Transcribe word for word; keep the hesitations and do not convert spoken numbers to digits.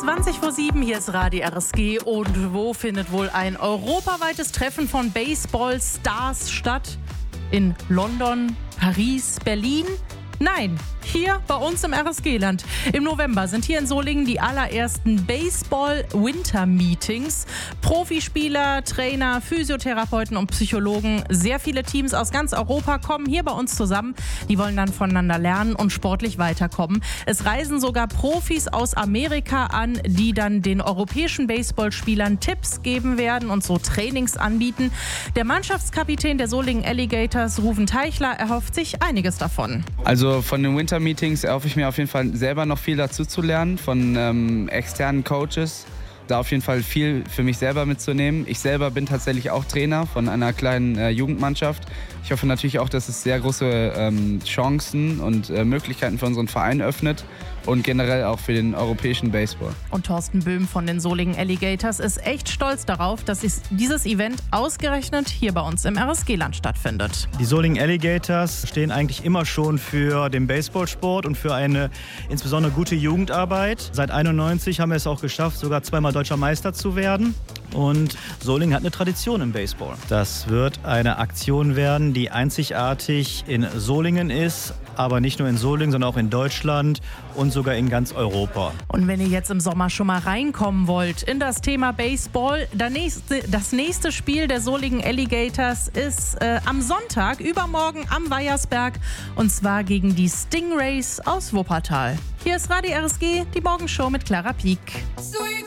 zwanzig vor sieben, hier ist Radio R S G. Und wo findet wohl ein europaweites Treffen von Baseball-Stars statt? In London, Paris, Berlin? Nein, hier bei uns im R S G-Land. Im November sind hier in Solingen die allerersten Baseball-Winter-Meetings. Profispieler, Trainer, Physiotherapeuten und Psychologen, sehr viele Teams aus ganz Europa kommen hier bei uns zusammen. Die wollen dann voneinander lernen und sportlich weiterkommen. Es reisen sogar Profis aus Amerika an, die dann den europäischen Baseballspielern Tipps geben werden und so Trainings anbieten. Der Mannschaftskapitän der Solingen Alligators, Ruven Teichler, erhofft sich einiges davon. Also von den Winter-Meetings erhoffe ich mir auf jeden Fall selber noch viel dazu zu lernen, von ähm, externen Coaches. Da auf jeden Fall viel für mich selber mitzunehmen. Ich selber bin tatsächlich auch Trainer von einer kleinen äh, Jugendmannschaft. Ich hoffe natürlich auch, dass es sehr große ähm, Chancen und äh, Möglichkeiten für unseren Verein öffnet und generell auch für den europäischen Baseball. Und Thorsten Böhm von den Solingen Alligators ist echt stolz darauf, dass dieses Event ausgerechnet hier bei uns im R S G-Land stattfindet. Die Solingen Alligators stehen eigentlich immer schon für den Baseballsport und für eine insbesondere gute Jugendarbeit. Seit einundneunzig haben wir es auch geschafft, sogar zweimal deutscher Meister zu werden. Und Solingen hat eine Tradition im Baseball. Das wird eine Aktion werden, die einzigartig in Solingen ist, aber nicht nur in Solingen, sondern auch in Deutschland und sogar in ganz Europa. Und wenn ihr jetzt im Sommer schon mal reinkommen wollt in das Thema Baseball, das nächste, das nächste Spiel der Solingen Alligators ist äh, am Sonntag, übermorgen am Weiersberg, und zwar gegen die Stingrays aus Wuppertal. Hier ist Radio R S G, die Morgenshow mit Clara Pieck. Sweet.